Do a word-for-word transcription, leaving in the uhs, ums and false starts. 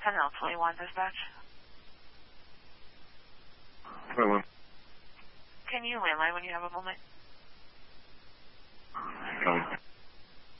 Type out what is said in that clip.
Terminal twenty-one dispatch. Hello. Can you landline when you have a moment?